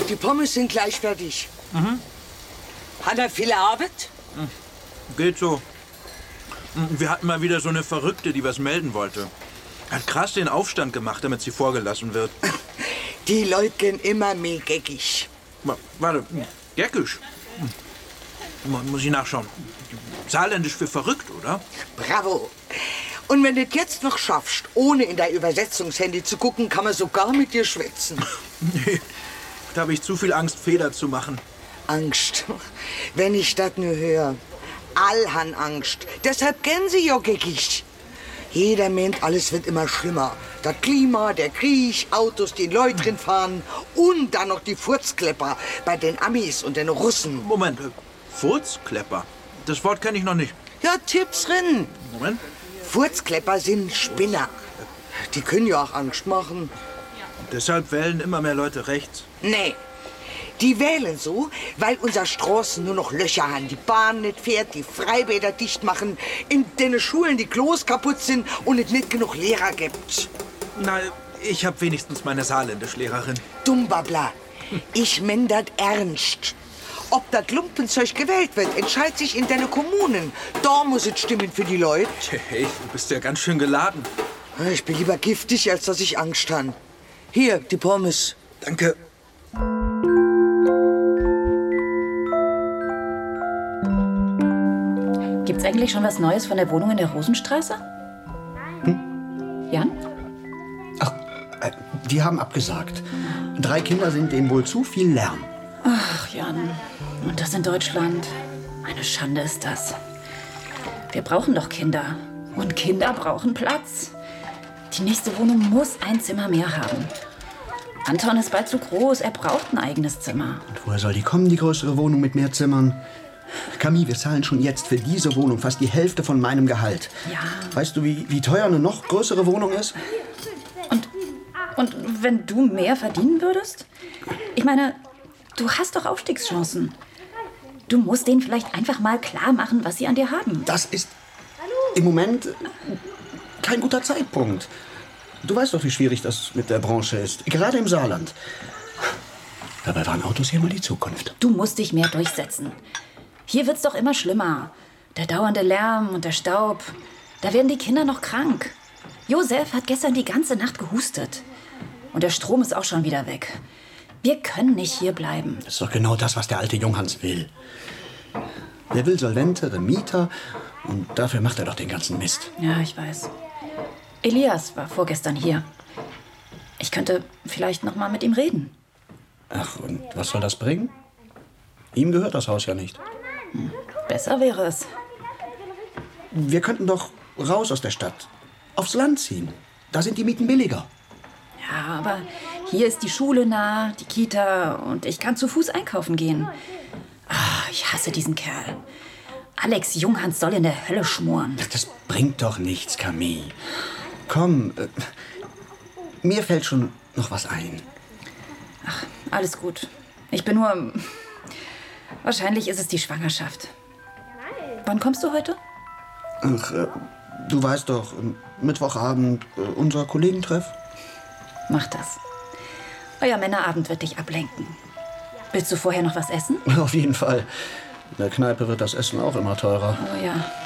Die Pommes sind gleich fertig. Hat er viel Arbeit? Geht so. Wir hatten mal wieder so eine Verrückte, die was melden wollte. Hat krass den Aufstand gemacht, damit sie vorgelassen wird. Die Leute gehen immer mehr geckig. Warte, geckisch? Muss ich nachschauen. Saarländisch für verrückt, oder? Bravo. Und wenn du es jetzt noch schaffst, ohne in dein Übersetzungshandy zu gucken, kann man sogar mit dir schwätzen. Nee, da habe ich zu viel Angst, Fehler zu machen. Angst. Wenn ich das nur höre. All han Angst. Deshalb gehen sie ja geckig. Jeder meint, alles wird immer schlimmer. Das Klima, der Krieg, Autos, die Leute drin fahren und dann noch die Furzklepper bei den Amis und den Russen. Moment, Furzklepper? Das Wort kenne ich noch nicht. Ja, Tipps drin. Moment. Furzklepper sind Spinner. Die können ja auch Angst machen. Deshalb wählen immer mehr Leute rechts. Nee. Die wählen so, weil unser Straßen nur noch Löcher haben, die Bahn nicht fährt, die Freibäder dicht machen, in den Schulen die Klos kaputt sind und es nicht genug Lehrer gibt. Na, ich habe wenigstens meine Saarländischlehrerin. Dummbabbler. Ich mein das ernst. Ob das Lumpenzeug gewählt wird, entscheidet sich in deine Kommunen. Da muss es stimmen für die Leute. Hey, du bist ja ganz schön geladen. Ich bin lieber giftig, als dass ich Angst habe. Hier, die Pommes. Danke. Gibt's eigentlich schon was Neues von der Wohnung in der Rosenstraße? Jan? Ach, die haben abgesagt. 3 Kinder sind denen wohl zu viel Lärm. Ach, Jan. Und das in Deutschland. Eine Schande ist das. Wir brauchen doch Kinder. Und Kinder brauchen Platz. Die nächste Wohnung muss ein Zimmer mehr haben. Anton ist bald zu groß. Er braucht ein eigenes Zimmer. Und woher soll die kommen, die größere Wohnung mit mehr Zimmern? Camille, wir zahlen schon jetzt für diese Wohnung fast die Hälfte von meinem Gehalt. Ja. Weißt du, wie teuer eine noch größere Wohnung ist? Und wenn du mehr verdienen würdest? Ich meine, du hast doch Aufstiegschancen. Du musst denen vielleicht einfach mal klar machen, was sie an dir haben. Das ist im Moment kein guter Zeitpunkt. Du weißt doch, wie schwierig das mit der Branche ist. Gerade im Saarland. Dabei waren Autos hier mal die Zukunft. Du musst dich mehr durchsetzen. Hier wird's doch immer schlimmer. Der dauernde Lärm und der Staub. Da werden die Kinder noch krank. Josef hat gestern die ganze Nacht gehustet. Und der Strom ist auch schon wieder weg. Wir können nicht hier bleiben. Das ist doch genau das, was der alte Junghans will. Der will solventere Mieter und dafür macht er doch den ganzen Mist. Ja, ich weiß. Elias war vorgestern hier. Ich könnte vielleicht noch mal mit ihm reden. Ach, und was soll das bringen? Ihm gehört das Haus ja nicht. Besser wäre es. Wir könnten doch raus aus der Stadt. Aufs Land ziehen. Da sind die Mieten billiger. Ja, aber hier ist die Schule nah, die Kita und ich kann zu Fuß einkaufen gehen. Ach, ich hasse diesen Kerl. Alex Junghans soll in der Hölle schmoren. Das bringt doch nichts, Camille. Komm, mir fällt schon noch was ein. Ach, alles gut. Ich bin nur... Wahrscheinlich ist es die Schwangerschaft. Wann kommst du heute? Ach, du weißt doch, Mittwochabend unser Kollegentreff. Mach das. Euer Männerabend wird dich ablenken. Willst du vorher noch was essen? Auf jeden Fall. In der Kneipe wird das Essen auch immer teurer. Oh ja.